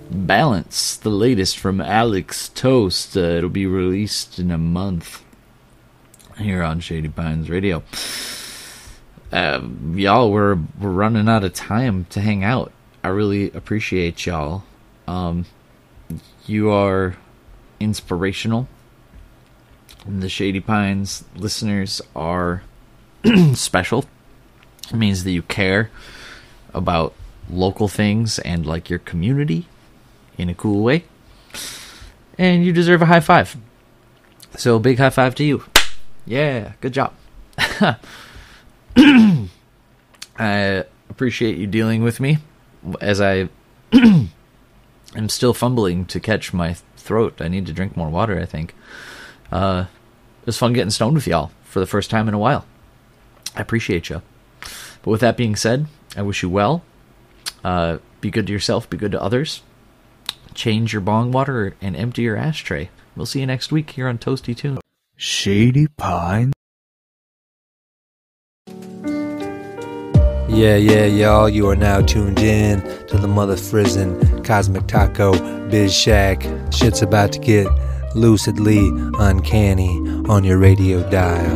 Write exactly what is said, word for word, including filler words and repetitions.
Balance, the latest from Alex Toast. Uh, it'll be released in a month here on Shady Pines Radio. Uh, y'all, we're we're running out of time to hang out. I really appreciate y'all. Um, you are inspirational. The Shady Pines listeners are special. It means that you care about local things and like your community in a cool way. And you deserve a high five. So big high five to you. Yeah, good job. I appreciate you dealing with me as I am still fumbling to catch my throat. I need to drink more water, I think. Uh, it was fun getting stoned with y'all for the first time in a while. I appreciate you. But with that being said, I wish you well. Uh, be good to yourself, be good to others. Change your bong water and empty your ashtray. We'll see you next week here on Toasty Tune. Shady Pine. Yeah, yeah, y'all, you are now tuned in to the Mother Frizzin' Cosmic Taco Biz Shack. Shit's about to get lucidly uncanny on your radio dial.